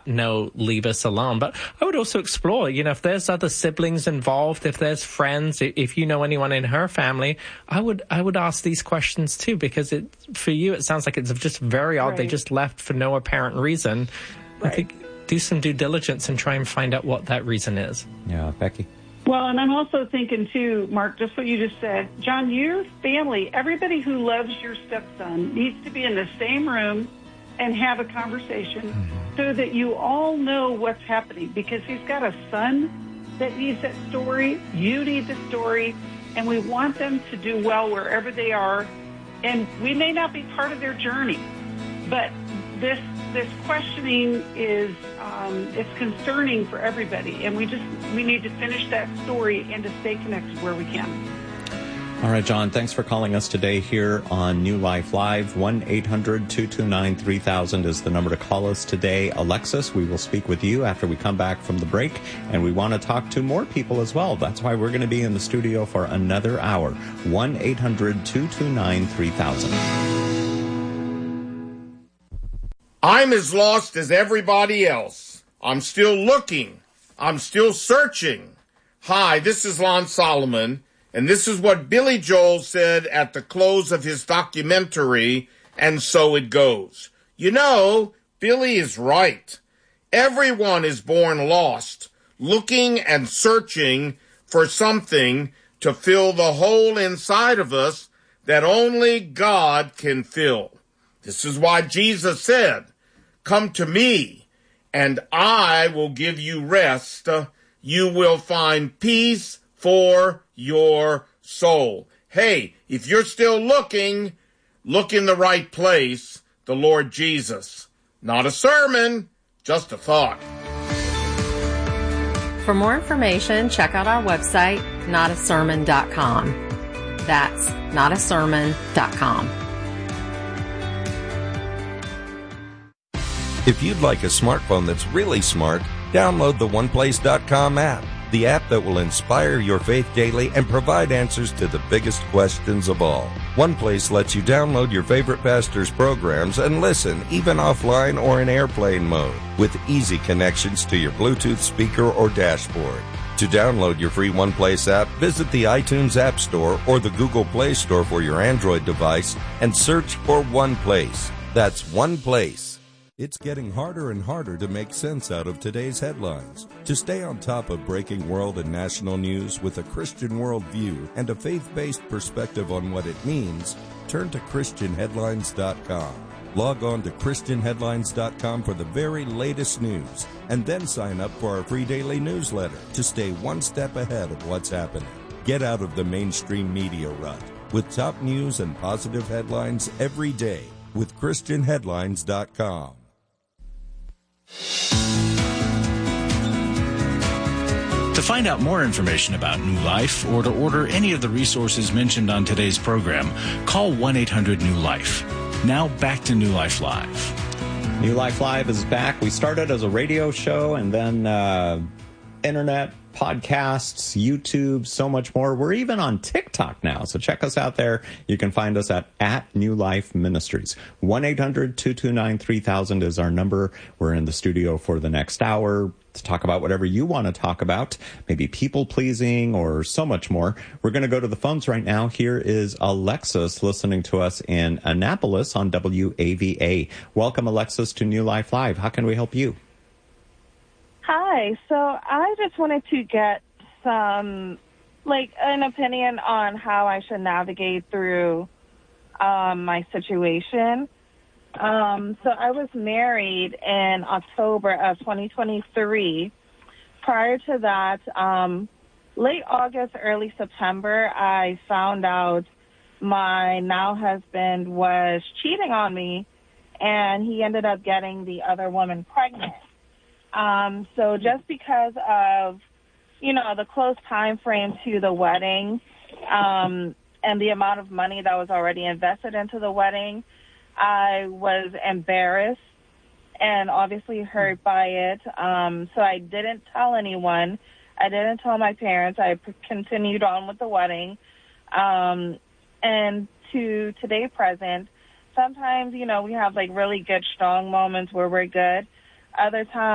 no, leave us alone. But I would also explore, if there's other siblings involved, if there's friends, if you know anyone in her family, I would ask these questions too, because for you, it sounds like it's just very odd. Right. They just left for no apparent reason. Right. I think do some due diligence and try and find out what that reason is. Yeah, Becky? Well, and I'm also thinking, too, Mark, just what you just said. John, your family, everybody who loves your stepson needs to be in the same room and have a conversation so that you all know what's happening, because he's got a son that needs that story. You need the story, and we want them to do well wherever they are. And we may not be part of their journey, but this questioning is it's concerning for everybody, and we need to finish that story and to stay connected where we can. All right, John, thanks for calling us today here on New Life Live. 1-800-229-3000 is the number to call us today. Alexis, we will speak with you after we come back from the break, and we want to talk to more people as well. That's why we're going to be in the studio for another hour. 1-800-229-3000. I'm as lost as everybody else. I'm still looking. I'm still searching. Hi, this is Lon Solomon, and this is what Billy Joel said at the close of his documentary, And So It Goes. Billy is right. Everyone is born lost, looking and searching for something to fill the hole inside of us that only God can fill. This is why Jesus said, "Come to me, and I will give you rest. You will find peace for your soul." Hey, if you're still looking, look in the right place, the Lord Jesus. Not a sermon, just a thought. For more information, check out our website, notasermon.com. That's notasermon.com. If you'd like a smartphone that's really smart, download the OnePlace.com app, the app that will inspire your faith daily and provide answers to the biggest questions of all. OnePlace lets you download your favorite pastor's programs and listen, even offline or in airplane mode, with easy connections to your Bluetooth speaker or dashboard. To download your free OnePlace app, visit the iTunes App Store or the Google Play Store for your Android device and search for OnePlace. That's OnePlace. It's getting harder and harder to make sense out of today's headlines. To stay on top of breaking world and national news with a Christian worldview and a faith-based perspective on what it means, turn to ChristianHeadlines.com. Log on to ChristianHeadlines.com for the very latest news, and then sign up for our free daily newsletter to stay one step ahead of what's happening. Get out of the mainstream media rut with top news and positive headlines every day with ChristianHeadlines.com. To find out more information about New Life or to order any of the resources mentioned on today's program, call 1-800-NEW-LIFE. Now back to New Life Live. New Life Live is back. We started as a radio show and then internet, podcasts, YouTube, so much more. We're even on TikTok now, so check us out there. You can find us at New Life Ministries. 1-800-229-3000 is our number. We're in the studio for the next hour to talk about whatever you want to talk about, maybe people-pleasing or so much more. We're going to go to the phones right now. Here is Alexis listening to us in Annapolis on WAVA. Welcome, Alexis, to New Life Live. How can we help you? Hi. So I just wanted to get an opinion on how I should navigate through my situation. So I was married in October of 2023. Prior to that, late August, early September, I found out my now husband was cheating on me, and he ended up getting the other woman pregnant. So just because of, the close time frame to the wedding, and the amount of money that was already invested into the wedding, I was embarrassed and obviously hurt by it. So I didn't tell anyone. I didn't tell my parents. I continued on with the wedding. And to today present, sometimes, we have really good, strong moments where we're good. Other times,